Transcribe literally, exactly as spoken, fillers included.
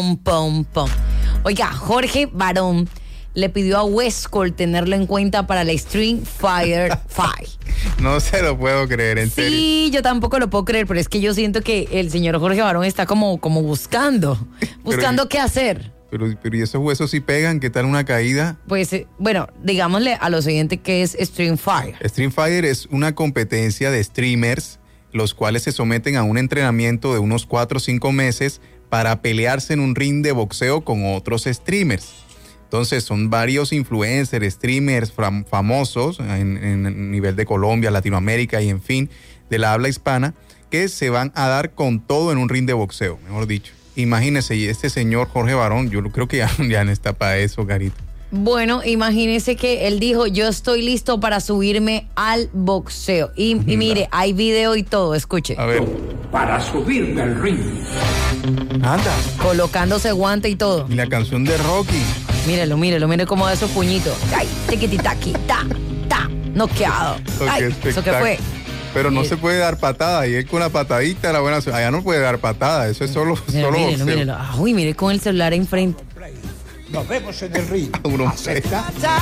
Pum, pum, pum. Oiga, Jorge Barón le pidió a Westcol tenerlo en cuenta para la Street Fighter cinco. No se lo puedo creer, en serio. Sí, yo tampoco lo puedo creer, pero es que yo siento que el señor Jorge Barón está como, como buscando, buscando Pero, qué hacer. Pero, pero ¿y esos huesos sí pegan? ¿Qué tal una caída? Pues, eh, bueno, digámosle a los oyentes que es Street Fighter. Street Fighter es una competencia de streamers, los cuales se someten a un entrenamiento de unos cuatro o cinco meses para pelearse en un ring de boxeo con otros streamers. Entonces son varios influencers, streamers fam- famosos en, en nivel de Colombia, Latinoamérica y en fin, de la habla hispana, que se van a dar con todo en un ring de boxeo, mejor dicho. Imagínese, y este señor Jorge Barón, yo creo que ya, ya no está para eso, Carito. Bueno, imagínese que él dijo, yo estoy listo para subirme al boxeo. Y, y mire, hay video y todo, escuche. A ver. Para subirme al ring. Anda. Colocándose guante y todo. Y la canción de Rocky. Mírelo, mírelo, mire cómo da esos puñitos. Ay, tiquititaqui, ta, ta, noqueado. Ay, ¿eso qué fue? Pero no Mire. se puede dar patada, y él con la patadita, la buena, allá no puede dar patada, eso es solo, Mírelo, solo mírelo, boxeo. mírelo. Uy, mire con el celular enfrente. Nos vemos en el ring. Uno- ¿Acepta?